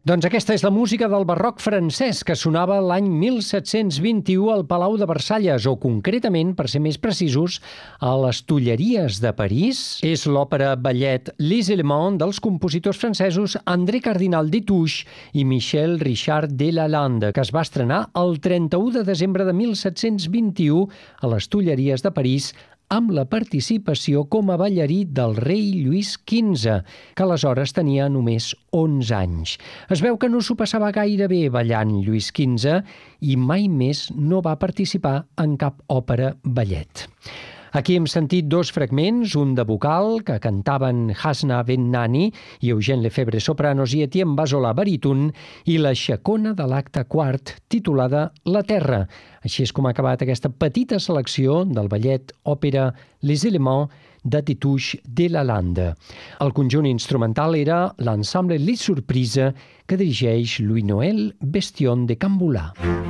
Doncs aquesta és la música del barroc francès que sonava l'any 1721 al Palau de Versalles, o concretament, per ser més precisos, a les Tulleries de París. És l'òpera ballet Les Éléments dels compositors francesos André Cardinal Destouches i Michel Richard Delalande, que es va estrenar el 31 de desembre de 1721 a les Tulleries de París, amb la participació com a ballarí del rei Lluís XV, que aleshores tenia només 11 anys. Es veu que no s'ho passava gaire bé ballant Lluís XV i mai més no va participar en cap òpera ballet. Aquí hem sentit dos fragments, un de vocal, que cantaven Hasna Ben Nani i Eugène Lefebvre sopranos i Etienne Bazola baríton, i la xacona de l'acte quart, titulada La Terra. Així és com ha acabat aquesta petita selecció del ballet òpera Les Éléments de Destouches Delalande. El conjunt instrumental era l'ensemble Les Surprises, que dirigeix Louis-Noël Bestion de Camboulà.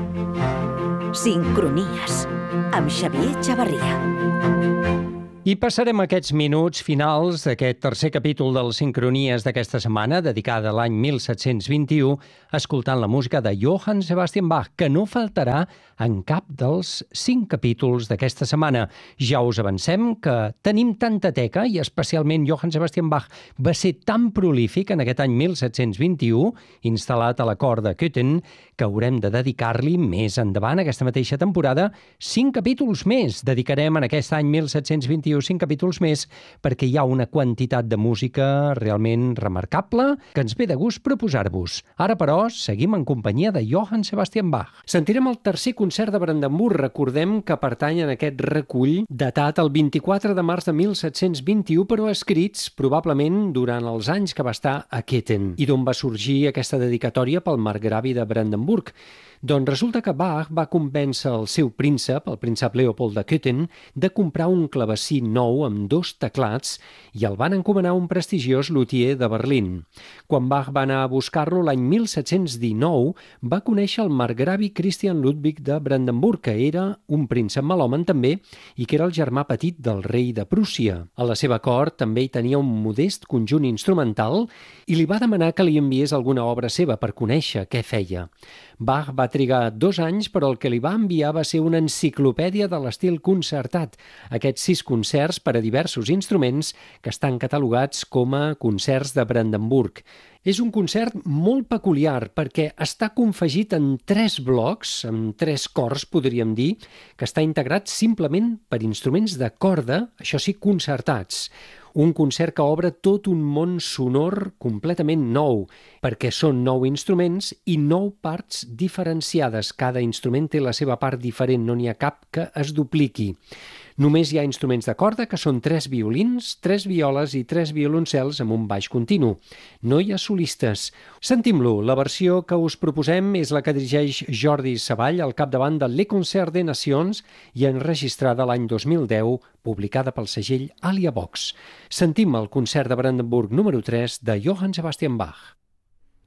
Sincronies, amb Xavier Chavarria. I passarem aquests minuts finals d'aquest tercer capítol del Sincronies d'aquesta setmana, dedicada a l'any 1721, escoltant la música de Johann Sebastian Bach, que no faltarà en cap dels 5 capítols d'aquesta setmana. Ja us avancem que tenim tanta teca, i especialment Johann Sebastian Bach va ser tan prolífic en aquest any 1721, instal·lat a la cort de Köthen, que haurem de dedicar-li més endavant, aquesta mateixa temporada, 5 capítols més. Dedicarem en aquest any 1721 5 capítols més, perquè hi ha una quantitat de música realment remarcable que ens ve de gust proposar-vos. Ara, però, seguim en companyia de Johann Sebastian Bach. Sentirem el tercer concert de Brandenburg. Recordem que pertany en aquest recull datat el 24 de març de 1721, però escrits probablement durant els anys que va estar a Köthen, i d'on va sorgir aquesta dedicatòria pel marcgravi de Brandenburg. Doncs resulta que Bach va convèncer el seu príncep, el príncep Leopold de Köthen, de comprar un clavecí nou amb 2 teclats i el van encomanar un prestigiós luthier de Berlín. Quan Bach va anar a buscar-lo l'any 1719, va conèixer el marcgravi Christian Ludwig de Brandenburg, que era un príncep melòman també i que era el germà petit del rei de Prússia. A la seva cort també hi tenia un modest conjunt instrumental i li va demanar que li enviés alguna obra seva per conèixer què feia. Bach va trigar 2 anys, però el que li va enviar va ser una enciclopèdia de l'estil concertat, aquests 6 concerts per a diversos instruments que estan catalogats com a concerts de Brandenburg. És un concert molt peculiar perquè està confegit en 3 blocs, en 3 cors, podríem dir, que està integrat simplement per instruments de corda, això sí, concertats. Un concert que obre tot un món sonor completament nou, perquè són 9 instruments i 9 parts diferenciades. Cada instrument té la seva part diferent, no n'hi ha cap que es dupliqui. Només hi ha instruments de corda, que són 3 violins, 3 violes i 3 violoncels amb un baix continu. No hi ha solistes. Sentim-lo. La versió que us proposem és la que dirigeix Jordi Savall al capdavant de Les Concerts des Nations i enregistrada l'any 2010, publicada pel segell Alia Vox. Sentim el concert de Brandenburg número 3 de Johann Sebastian Bach.